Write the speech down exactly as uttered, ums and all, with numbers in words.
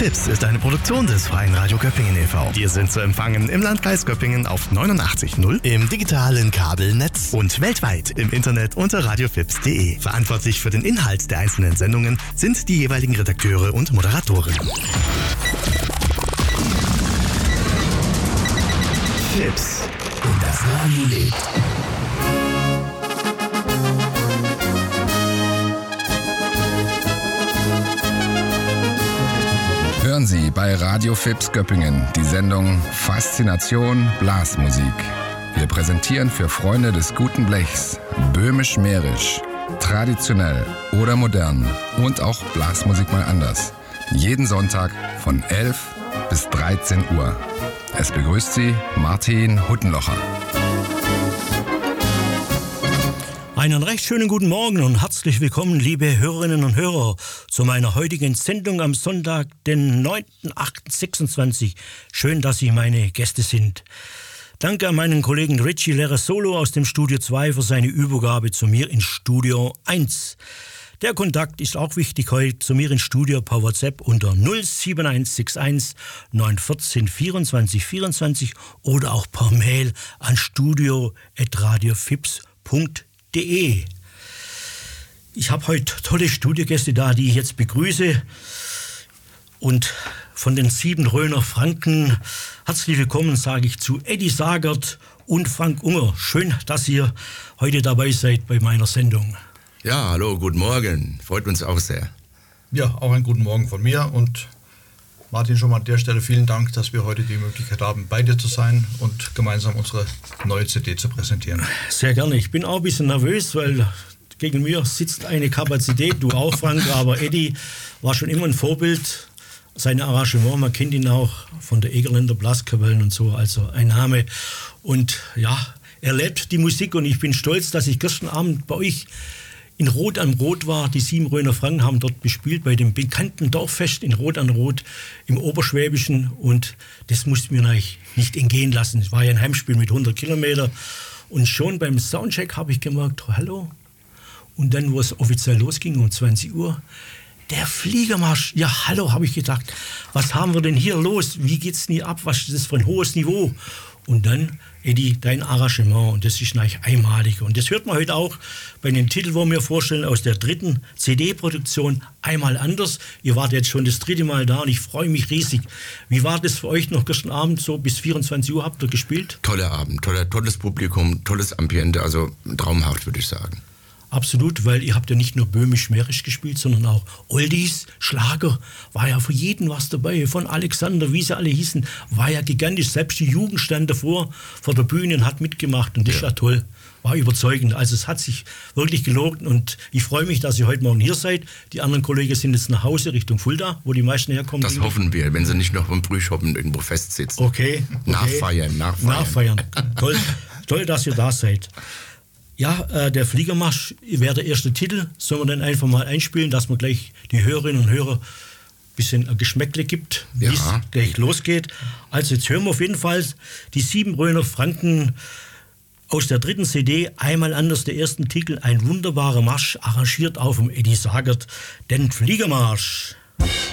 Fips ist eine Produktion des Freien Radio Göppingen e V Wir sind zu empfangen im Landkreis Göppingen auf neunundachtzig Komma null, im digitalen Kabelnetz und weltweit im Internet unter radiofips punkt de. Verantwortlich für den Inhalt der einzelnen Sendungen sind die jeweiligen Redakteure und Moderatoren. Fips und das Radio lebt. Hören Sie bei Radio Fips Göppingen die Sendung Faszination Blasmusik. Wir präsentieren für Freunde des guten Blechs böhmisch-mährisch, traditionell oder modern und auch Blasmusik mal anders. Jeden Sonntag von elf bis dreizehn Uhr. Es begrüßt Sie Martin Huttenlocher. Einen recht schönen guten Morgen und herzlich willkommen, liebe Hörerinnen und Hörer, zu meiner heutigen Sendung am Sonntag, den neunten achten sechsundzwanzig. Schön, dass Sie meine Gäste sind. Danke an meinen Kollegen Richie Lerre-Solo aus dem Studio zwei für seine Übergabe zu mir ins Studio eins. Der Kontakt ist auch wichtig heute zu mir ins Studio per WhatsApp unter null sieben eins sechs eins neun eins vier vierundzwanzig vierundzwanzig oder auch per Mail an studio at radiofips punkt de. Ich habe heute tolle Studiogäste da, die ich jetzt begrüße. Und von den sieben Röner Franken herzlich willkommen, sage ich zu Eddie Sagert und Frank Unger. Schön, dass ihr heute dabei seid bei meiner Sendung. Ja, hallo, guten Morgen. Freut uns auch sehr. Ja, auch einen guten Morgen von mir. Und Martin, schon mal an der Stelle vielen Dank, dass wir heute die Möglichkeit haben, bei dir zu sein und gemeinsam unsere neue C D zu präsentieren. Sehr gerne. Ich bin auch ein bisschen nervös, weil gegen mir sitzt eine Kapazität, du auch, Frank, aber Eddie war schon immer ein Vorbild. Sein Arrangement, man kennt ihn auch von der Egerländer Blaskapellen und so, also ein Name. Und ja, er lebt die Musik und ich bin stolz, dass ich gestern Abend bei euch in Rot an Rot war. Die sieben Röner Franken haben dort gespielt bei dem bekannten Dorffest in Rot an Rot im Oberschwäbischen und das musste mir eigentlich nicht entgehen lassen. Es war ja ein Heimspiel mit hundert Kilometer und schon beim Soundcheck habe ich gemerkt, hallo. Und dann, wo es offiziell losging um zwanzig Uhr, der Fliegermarsch, ja hallo, habe ich gedacht, was haben wir denn hier los? Wie geht's denn hier ab? Was ist das für ein hohes Niveau? Und dann, Eddie, dein Arrangement, und das ist eigentlich einmalig. Und das hört man heute auch bei den Titeln, wo wir vorstellen, aus der dritten C D-Produktion, einmal anders. Ihr wart jetzt schon das dritte Mal da und ich freue mich riesig. Wie war das für euch noch gestern Abend, so bis vierundzwanzig Uhr habt ihr gespielt? Toller Abend, toller, tolles Publikum, tolles Ambiente, also traumhaft, würde ich sagen. Absolut, weil ihr habt ja nicht nur böhmisch-mährisch gespielt, sondern auch Oldies, Schlager, war ja für jeden was dabei. Von Alexander, wie sie alle hießen, war ja gigantisch. Selbst die Jugend stand davor, vor der Bühne und hat mitgemacht und das ja. war toll, war überzeugend. Also es hat sich wirklich gelohnt und ich freue mich, dass ihr heute Morgen hier seid. Die anderen Kollegen sind jetzt nach Hause Richtung Fulda, wo die meisten herkommen. Das hoffen wir, wenn sie nicht noch beim Frühschoppen irgendwo festsitzen. Okay. okay. Nachfeiern, nachfeiern. Nachfeiern, toll, toll, dass ihr da seid. Ja, äh, der Fliegermarsch wäre der erste Titel. Sollen wir dann einfach mal einspielen, dass man gleich die Hörerinnen und Hörer ein bisschen ein Geschmäckle gibt, wie es ja. gleich losgeht. Also jetzt hören wir auf jeden Fall die sieben Röner Franken aus der dritten C D. Einmal anders der ersten Titel, ein wunderbarer Marsch, arrangiert auch vom Eddie Sagert, den Fliegermarsch.